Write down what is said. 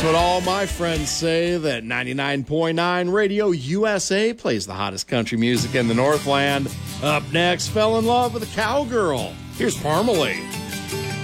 But all my friends say that 99.9 Radio USA plays the hottest country music in the Northland. Up next, fell in love with a cowgirl. Here's Parmalee.